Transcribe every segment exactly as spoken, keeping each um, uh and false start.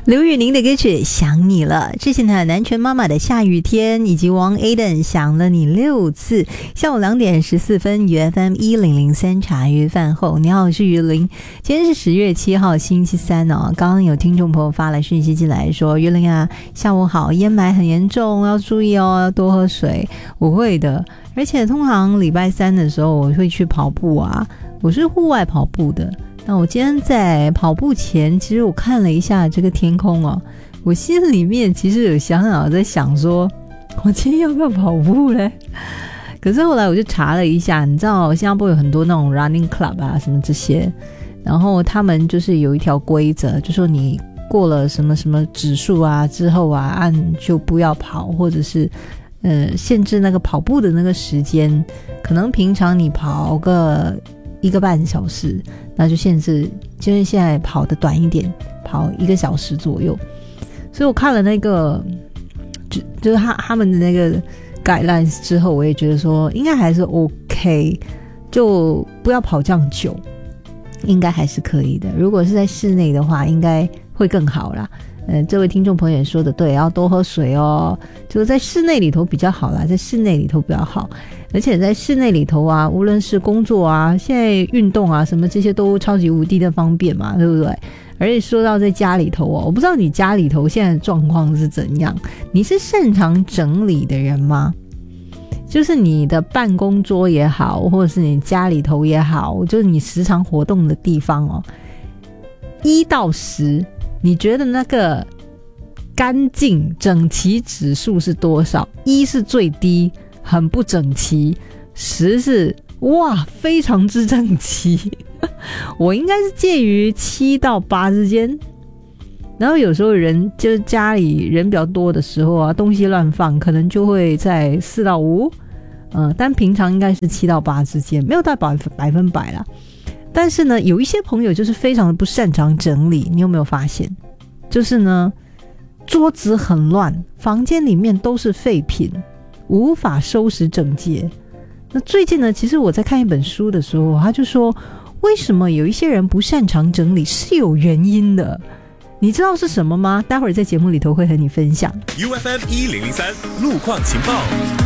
刘宇宁的歌曲想你了，之前的南拳妈妈的下雨天，以及王 Aden 想了你六次。下午两点十四分 U F M 一零零三茶余饭后，你好，我是于林。今天是十月七号星期三哦。刚刚有听众朋友发了讯息进来说，于林啊，下午好，烟霾很严重，要注意哦，要多喝水。我会的，而且通常礼拜三的时候我会去跑步啊，我是户外跑步的。那我今天在跑步前，其实我看了一下这个天空哦，我心里面其实有想想在想说，我今天要不要跑步嘞？可是后来我就查了一下，你知道新加坡有很多那种 running club 啊什么这些，然后他们就是有一条规则，就说你过了什么什么指数啊之后啊，按就不要跑，或者是呃限制那个跑步的那个时间，可能平常你跑个一个半小时，那就限制就是现在跑的短一点，跑一个小时左右。所以我看了那个就就是他他们的那个 guidelines 之后，我也觉得说应该还是 OK， 就不要跑这样久，应该还是可以的。如果是在室内的话，应该会更好啦。呃，这位听众朋友也说的对，要多喝水哦。就是在室内里头比较好啦，在室内里头比较好。而且在室内里头啊，无论是工作啊，现在运动啊，什么这些都超级无敌的方便嘛，对不对？而且说到在家里头哦，我不知道你家里头现在的状况是怎样？你是擅长整理的人吗？就是你的办公桌也好，或者是你家里头也好，就是你时常活动的地方哦，一到十。你觉得那个干净整齐指数是多少？一是最低，很不整齐；十是哇，非常之整齐。我应该是介于七到八之间。然后有时候人就是家里人比较多的时候啊，东西乱放，可能就会在四到五，嗯，但平常应该是七到八之间，没有到百分百分百啦。但是呢，有一些朋友就是非常的不擅长整理，你有没有发现？就是呢，桌子很乱，房间里面都是废品，无法收拾整洁。那最近呢，其实我在看一本书的时候，他就说，为什么有一些人不擅长整理是有原因的。你知道是什么吗？待会儿在节目里头会和你分享。 U F M 一零零三路况情报。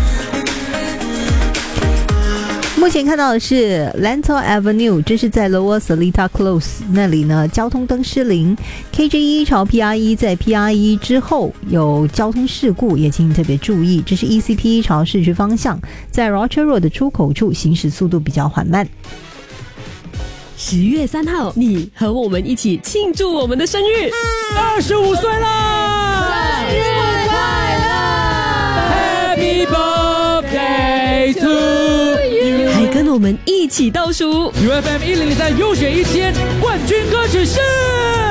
目前看到的是 Lentor Avenue， 这是在 Lower Seletar Close 那里呢，交通灯失灵。K J 一 朝 P R 一， 在 P R 一 之后有交通事故，也请你特别注意。这是 E C P 一 朝市区方向，在 Rocher Road 的出口处行驶速度比较缓慢。 十月三号，你和我们一起庆祝我们的生日， 二十五岁啦！ 生日快乐 ！Happy birthday to you！ 还跟我们一起倒数 U F M 一零三优选一千冠军歌曲是。